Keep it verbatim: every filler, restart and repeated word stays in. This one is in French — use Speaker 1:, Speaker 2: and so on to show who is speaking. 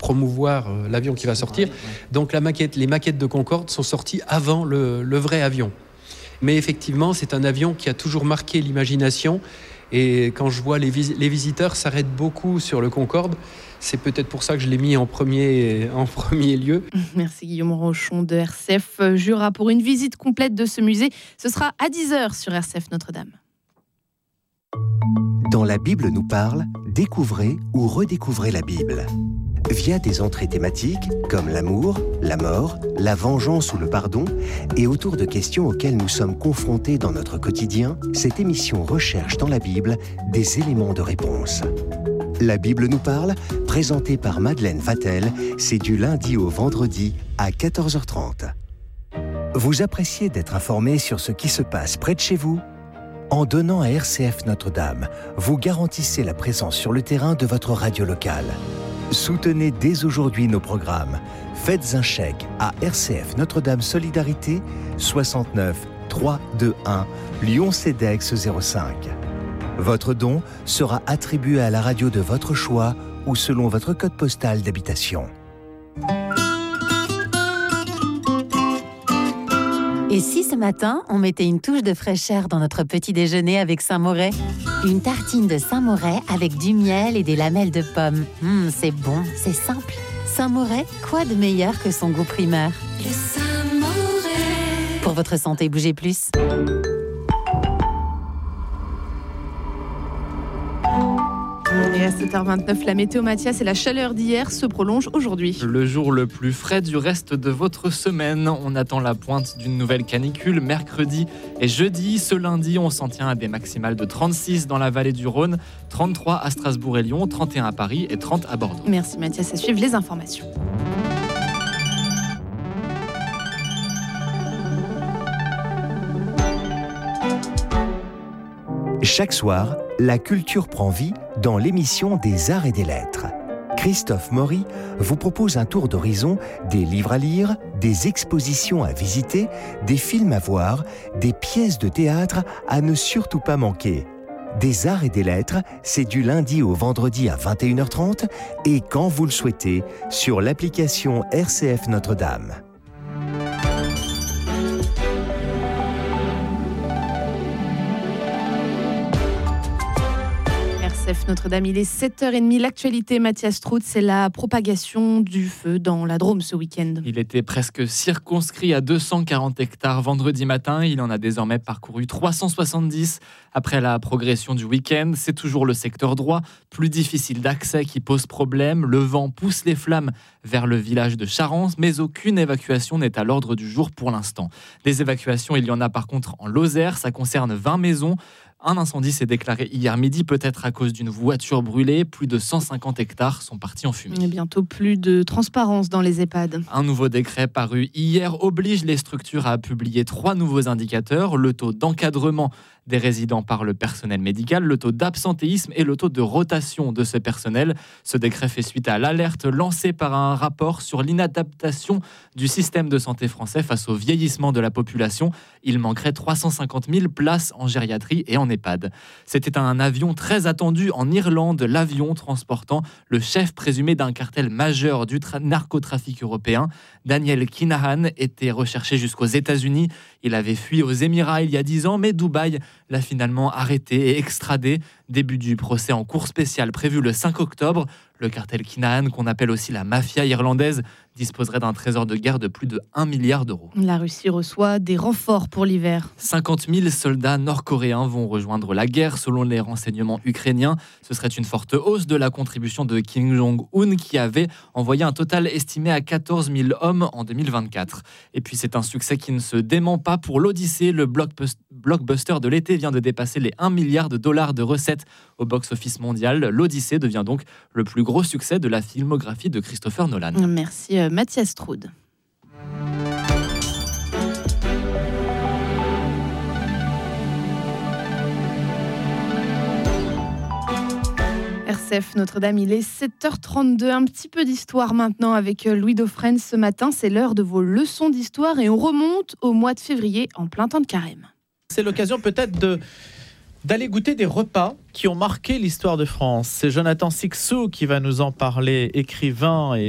Speaker 1: promouvoir euh, l'avion qui va sortir. Ouais, ouais. Donc la maquette, les maquettes de Concorde sont sorties avant le, le vrai avion. Mais effectivement, c'est un avion qui a toujours marqué l'imagination. Et quand je vois les, vis- les visiteurs s'arrêtent beaucoup sur le Concorde, c'est peut-être pour ça que je l'ai mis en premier, en premier lieu.
Speaker 2: Merci Guillaume Rochon de R C F Jura. Pour une visite complète de ce musée, ce sera à dix heures sur R C F Notre-Dame.
Speaker 3: Dans La Bible nous parle, découvrez ou redécouvrez la Bible. Via des entrées thématiques comme l'amour, la mort, la vengeance ou le pardon, et autour de questions auxquelles nous sommes confrontés dans notre quotidien, cette émission recherche dans la Bible des éléments de réponse. La Bible nous parle, présentée par Madeleine Vatel, c'est du lundi au vendredi à quatorze heures trente. Vous appréciez d'être informé sur ce qui se passe près de chez vous ? En donnant à R C F Notre-Dame, vous garantissez la présence sur le terrain de votre radio locale. Soutenez dès aujourd'hui nos programmes. Faites un chèque à R C F Notre-Dame Solidarité, soixante-neuf trois cent vingt-et-un, Lyon-Cedex zéro cinq. Votre don sera attribué à la radio de votre choix ou selon votre code postal d'habitation.
Speaker 4: Et si ce matin, on mettait une touche de fraîcheur dans notre petit déjeuner avec Saint-Moret ? Une tartine de Saint-Moret avec du miel et des lamelles de pommes. Mmh, c'est bon, c'est simple. Saint-Moret, quoi de meilleur que son goût primaire ?
Speaker 5: Le Saint-Moret.
Speaker 4: Pour votre santé, bougez plus.
Speaker 2: Et à sept heures vingt-neuf, la météo Mathias et la chaleur d'hier se prolongent aujourd'hui.
Speaker 6: Le jour le plus frais du reste de votre semaine. On attend la pointe d'une nouvelle canicule mercredi et jeudi. Ce lundi, on s'en tient à des maximales de trente-six dans la vallée du Rhône, trente-trois à Strasbourg et Lyon, trente et un à Paris et trente à Bordeaux.
Speaker 2: Merci Mathias, à suivre les informations.
Speaker 3: Chaque soir, la culture prend vie dans l'émission des Arts et des Lettres. Christophe Maury vous propose un tour d'horizon des livres à lire, des expositions à visiter, des films à voir, des pièces de théâtre à ne surtout pas manquer. Des Arts et des Lettres, c'est du lundi au vendredi à vingt et une heures trente et quand vous le souhaitez, sur l'application R C F Notre-Dame.
Speaker 2: Notre-Dame, il est sept heures trente. L'actualité, Mathias Trout, c'est la propagation du feu dans la Drôme ce week-end.
Speaker 6: Il était presque circonscrit à deux cent quarante hectares vendredi matin. Il en a désormais parcouru trois cent soixante-dix. Après la progression du week-end, c'est toujours le secteur droit, plus difficile d'accès, qui pose problème. Le vent pousse les flammes vers le village de Charance, mais aucune évacuation n'est à l'ordre du jour pour l'instant. Des évacuations, il y en a par contre en Lozère. Ça concerne vingt maisons. Un incendie s'est déclaré hier midi, peut-être à cause d'une voiture brûlée. Plus de cent cinquante hectares sont partis en fumée.
Speaker 2: Et bientôt plus de transparence dans les EHPAD.
Speaker 6: Un nouveau décret paru hier oblige les structures à publier trois nouveaux indicateurs. Le taux d'encadrement des résidents par le personnel médical, le taux d'absentéisme et le taux de rotation de ce personnel. Ce décret fait suite à l'alerte lancée par un rapport sur l'inadaptation du système de santé français face au vieillissement de la population. Il manquerait trois cent cinquante mille places en gériatrie et en EHPAD. C'était un avion très attendu en Irlande, l'avion transportant le chef présumé d'un cartel majeur du tra- narcotrafic européen. Daniel Kinahan était recherché jusqu'aux États-Unis. Il avait fui aux Émirats il y a dix ans, mais Dubaï l'a finalement arrêté et extradé. Début du procès en cour spéciale prévu le cinq octobre. Le cartel Kinahan, qu'on appelle aussi la mafia irlandaise, disposerait d'un trésor de guerre de plus de un milliard d'euros.
Speaker 2: La Russie reçoit des renforts pour l'hiver.
Speaker 6: cinquante mille soldats nord-coréens vont rejoindre la guerre selon les renseignements ukrainiens. Ce serait une forte hausse de la contribution de Kim Jong-un qui avait envoyé un total estimé à quatorze mille hommes en deux mille vingt-quatre. Et puis c'est un succès qui ne se dément pas pour l'Odyssée. Le blockbuster de l'été vient de dépasser les un milliard de dollars de recettes au box-office mondial. L'Odyssée devient donc le plus gros succès de la filmographie de Christopher Nolan.
Speaker 2: Merci euh, Mathias Troud. R C F Notre-Dame, il est sept heures trente-deux. Un petit peu d'histoire maintenant avec Louis Dauphren. Ce matin, c'est l'heure de vos leçons d'histoire et on remonte au mois de février en plein temps de carême.
Speaker 7: C'est l'occasion peut-être de... d'aller goûter des repas qui ont marqué l'histoire de France. C'est Jonathan Sixou qui va nous en parler, écrivain et